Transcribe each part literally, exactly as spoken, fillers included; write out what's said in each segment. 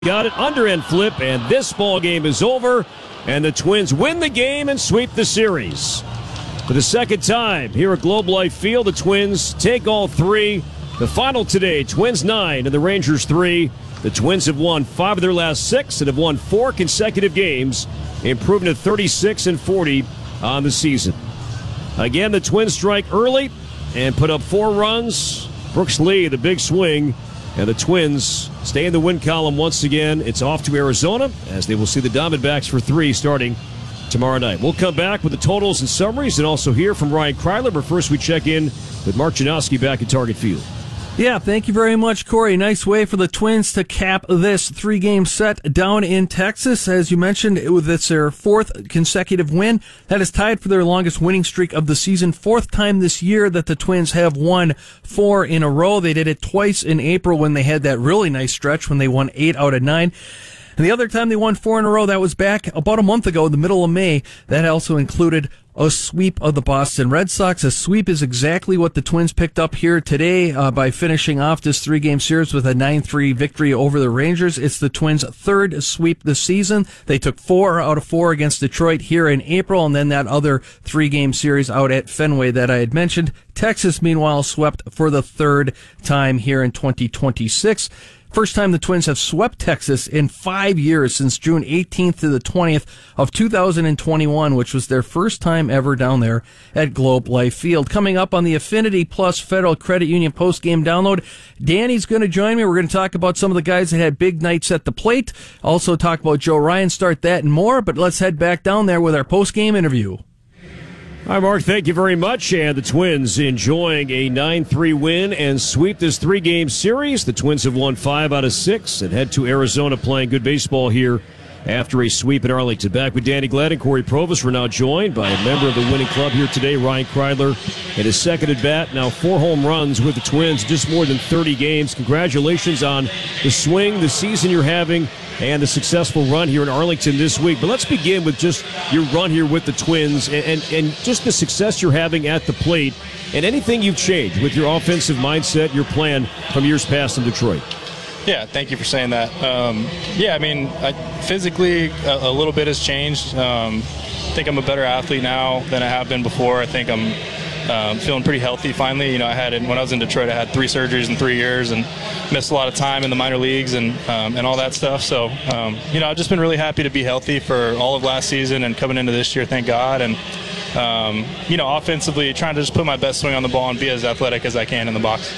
Got it, underhand flip, and this ball game is over, and the Twins win the game and sweep the series. For the second time here at Globe Life Field, the Twins take all three. The final today, Twins nine and the Rangers three. The Twins have won five of their last six and have won four consecutive games, improving to thirty-six and forty on the season. Again, the Twins strike early and put up four runs. Brooks Lee, the big swing. And the Twins stay in the win column once again. It's off to Arizona as they will see the Diamondbacks for three starting tomorrow night. We'll come back with the totals and summaries and also hear from Ryan Kryler. But first we check in with Mark Janowski back at Target Field. Yeah, thank you very much, Corey. Nice way for the Twins to cap this three-game set down in Texas. As you mentioned, it's their fourth consecutive win. That is tied for their longest winning streak of the season. Fourth time this year that the Twins have won four in a row. They did it twice in April when they had that really nice stretch when they won eight out of nine. And the other time they won four in a row, that was back about a month ago, the middle of May. That also included a sweep of the Boston Red Sox. A sweep is exactly what the Twins picked up here today uh, by finishing off this three-game series with a nine three victory over the Rangers. It's the Twins' third sweep this season. They took four out of four against Detroit here in April, and then that other three-game series out at Fenway that I had mentioned. Texas, meanwhile, swept for the third time here in twenty twenty-six. First time the Twins have swept Texas in five years, since June eighteenth to the twentieth of two thousand twenty-one, which was their first time ever down there at Globe Life Field. Coming up on the Affinity Plus Federal Credit Union post-game download, Danny's going to join me. We're going to talk about some of the guys that had big nights at the plate. Also talk about Joe Ryan, start that and more. But let's head back down there with our post-game interview. Hi, Mark. Thank you very much. And the Twins enjoying a nine three win and sweep this three-game series. The Twins have won five out of six and head to Arizona playing good baseball here after a sweep in Arlington. Back with Danny Glad and Corey Provis. We're now joined by a member of the winning club here today, Ryan Kryler, in his second at bat. Now four home runs with the Twins, just more than thirty games. Congratulations on the swing, the season you're having, and the successful run here in Arlington this week. But let's begin with just your run here with the Twins and, and, and just the success you're having at the plate and anything you've changed with your offensive mindset, your plan from years past in Detroit. Yeah, thank you for saying that. Um, yeah, I mean, I, physically, a, a little bit has changed. Um, I think I'm a better athlete now than I have been before. I think I'm um, feeling pretty healthy finally. You know, I had when I was in Detroit, I had three surgeries in three years and missed a lot of time in the minor leagues and um, and all that stuff. So, um, you know, I've just been really happy to be healthy for all of last season and coming into this year, thank God. And um, you know, offensively, trying to just put my best swing on the ball and be as athletic as I can in the box.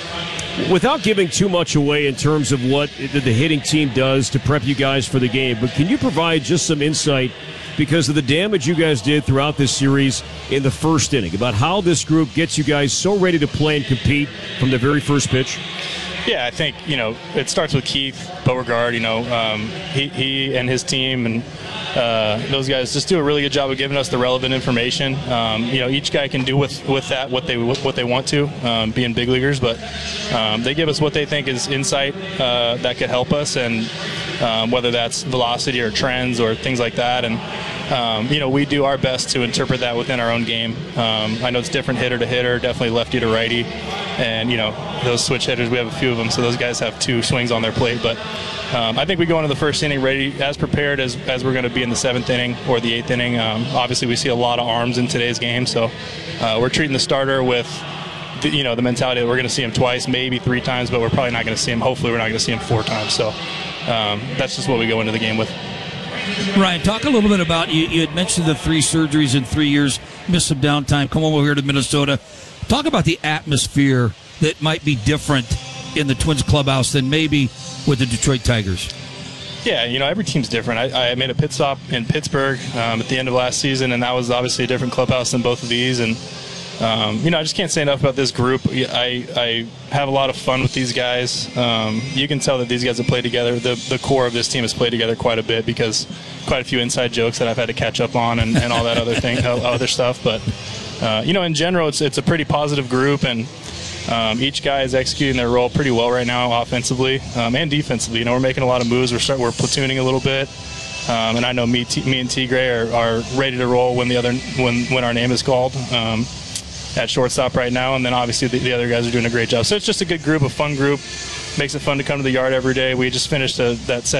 Without giving too much away in terms of what the hitting team does to prep you guys for the game, but can you provide just some insight because of the damage you guys did throughout this series in the first inning about how this group gets you guys so ready to play and compete from the very first pitch? Yeah, I think, you know, it starts with Keith Beauregard. You know, um, he, he and his team and uh, those guys just do a really good job of giving us the relevant information. Um, you know, each guy can do with, with that what they what they want to, um, being big leaguers, but um, they give us what they think is insight uh, that could help us, and um, whether that's velocity or trends or things like that. And Um, you know, we do our best to interpret that within our own game. Um, I know it's different hitter to hitter, definitely lefty to righty. And, you know, those switch hitters, we have a few of them, so those guys have two swings on their plate. But um, I think we go into the first inning ready, as prepared as, as we're going to be in the seventh inning or the eighth inning. Um, obviously, we see a lot of arms in today's game, so uh, we're treating the starter with the, you know, the mentality that we're going to see him twice, maybe three times, but we're probably not going to see him. Hopefully, we're not going to see him four times. So um, that's just what we go into the game with. Ryan, talk a little bit about, you, you had mentioned the three surgeries in three years, missed some downtime, come over here to Minnesota. Talk about the atmosphere that might be different in the Twins clubhouse than maybe with the Detroit Tigers. Yeah, you know, every team's different. I, I made a pit stop in Pittsburgh um, at the end of last season, and that was obviously a different clubhouse than both of these. And Um, you know, I just can't say enough about this group. I, I have a lot of fun with these guys. Um, you can tell that these guys have played together. The, the core of this team has played together quite a bit because quite a few inside jokes that I've had to catch up on and, and all that other thing, other stuff. But, uh, you know, in general, it's it's a pretty positive group, and um, each guy is executing their role pretty well right now offensively um, and defensively. You know, we're making a lot of moves. We're, start, we're platooning a little bit. Um, and I know me, T, me and Tigre are, are ready to roll when the other when, when our name is called. Um, at shortstop right now, and then obviously the, the other guys are doing a great job. So it's just a good group, a fun group. makes it fun to come to the yard every day. We just finished a, that